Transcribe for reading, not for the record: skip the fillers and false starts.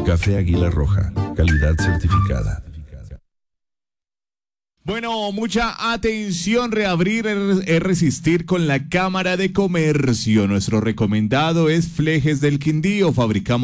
Café Águila Roja, calidad certificada. Bueno, mucha atención, reabrir es resistir con la Cámara de Comercio. Nuestro recomendado es Flejes del Quindío, fabricamos